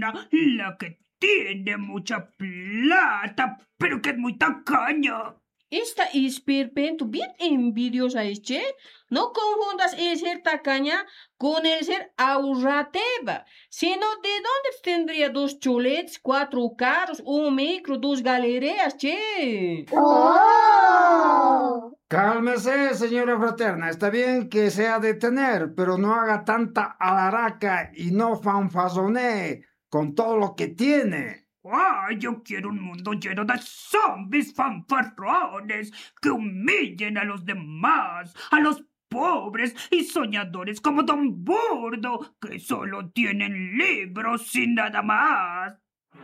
buena, la que tiene mucha plata, pero que es muy tacaña. Esta es Perpetuo, bien envidiosa es, che. No confundas el ser tacaña con el ser ahorrativa. Sino, ¿de dónde tendría 2 cholets, 4 carros, un micro, 2 galerías, che? ¡Oh! Cálmese, señora Fraterna. Está bien que sea de tener, pero no haga tanta alaraca y no fanfasonee con todo lo que tiene. ¡Ay, yo quiero un mundo lleno de zombies fanfarrones que humillen a los demás, a los pobres y soñadores como Don Burdo, que solo tienen libros y nada más!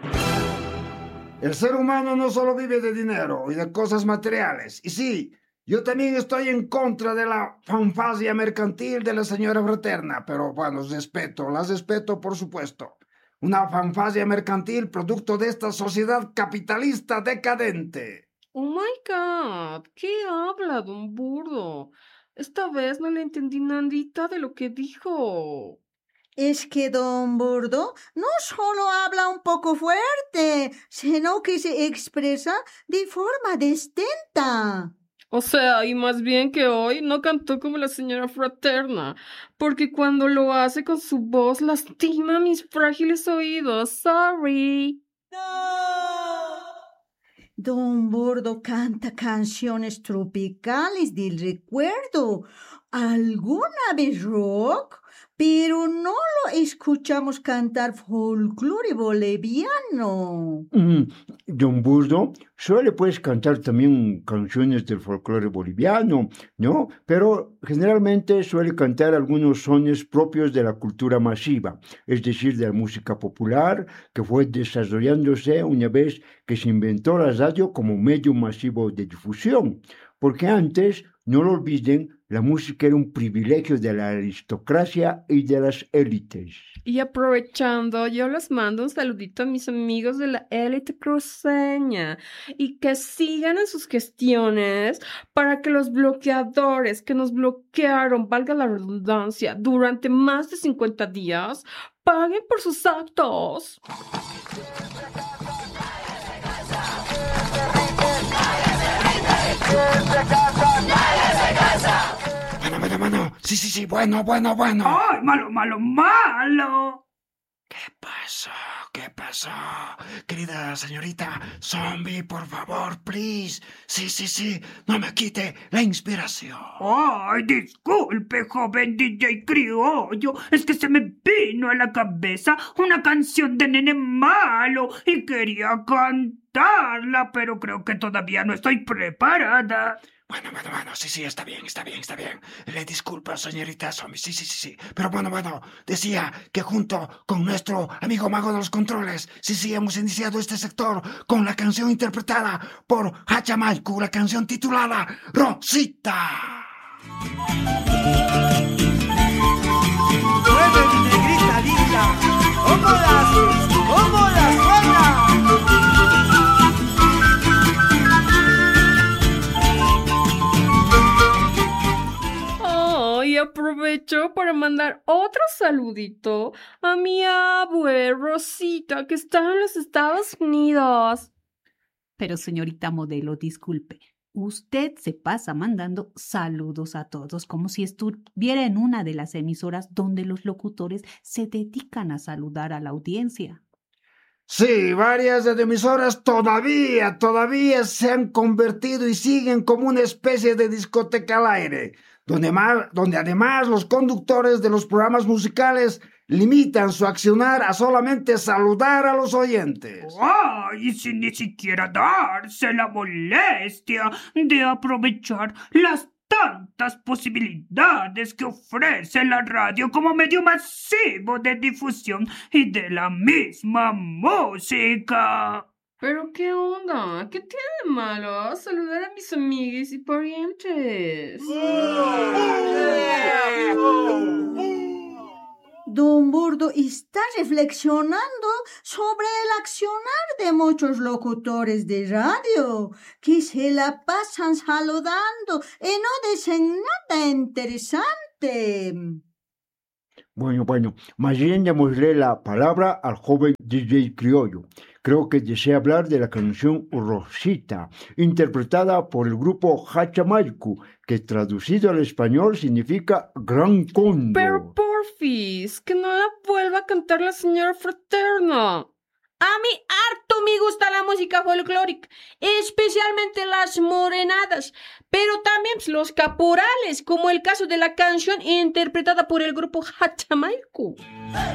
El ser humano no solo vive de dinero y de cosas materiales. Y sí, yo también estoy en contra de la fantasía mercantil de la señora Fraterna, pero bueno, las respeto por supuesto. Una fantasía mercantil producto de esta sociedad capitalista decadente. Oh my God, ¿qué habla, Don Burdo? Esta vez no le entendí nada de lo que dijo. Es que Don Burdo no solo habla un poco fuerte, sino que se expresa de forma distinta. O sea, y más bien que hoy no cantó como la señora Fraterna, porque cuando lo hace con su voz lastima mis frágiles oídos. Sorry. Don Burdo canta canciones tropicales del recuerdo, alguna vez rock, pero no lo escuchamos cantar folclore boliviano. Don Burdo suele pues cantar también canciones del folclore boliviano, ¿no? Pero generalmente suele cantar algunos sones propios de la cultura masiva, es decir, de la música popular, que fue desarrollándose una vez que se inventó la radio como medio masivo de difusión, porque antes, no lo olviden, la música era un privilegio de la aristocracia y de las élites. Y aprovechando, yo les mando un saludito a mis amigos de la élite cruceña y que sigan en sus gestiones para que los bloqueadores que nos bloquearon, valga la redundancia, durante más de 50 días, paguen por sus actos. Bueno. Sí, bueno. ¡Ay, malo! ¿Qué pasó? Querida señorita zombie, por favor, please. Sí, no me quite la inspiración. ¡Ay, disculpe, joven DJ criollo! Es que se me vino a la cabeza una canción de Nene Malo y quería cantarla, pero creo que todavía no estoy preparada. Bueno, sí, está bien. Le disculpo, señorita zombie, sí. Pero bueno, decía que junto con nuestro amigo mago de los controles, sí, hemos iniciado este sector con la canción interpretada por Hachamaiku, la canción titulada Rosita. ¡Mueve mi negrita linda! ¿Cómo la suena? Y aprovecho para mandar otro saludito a mi abue Rosita, que está en los Estados Unidos. Pero señorita modelo, disculpe, usted se pasa mandando saludos a todos como si estuviera en una de las emisoras donde los locutores se dedican a saludar a la audiencia. Sí, varias emisoras todavía se han convertido y siguen como una especie de discoteca al aire, donde además los conductores de los programas musicales limitan su accionar a solamente saludar a los oyentes. ¡Ay! Sin ni siquiera darse la molestia de aprovechar las tantas posibilidades que ofrece la radio como medio masivo de difusión y de la misma música. ¿Pero qué onda? ¿Qué tiene de malo saludar a mis amigues y parientes? Don Burdo está reflexionando sobre el accionar de muchos locutores de radio que se la pasan saludando y no dicen nada interesante. Bueno, más bien démosle la palabra al joven DJ criollo. Creo que desea hablar de la canción Rosita, interpretada por el grupo Hachamaycu, que traducido al español significa Gran Cóndor. Pero porfis, que no la vuelva a cantar la señora Fraterna. A mí harto me gusta la música folclórica, especialmente las morenadas, pero también los caporales, como el caso de la canción interpretada por el grupo Hachamaycu.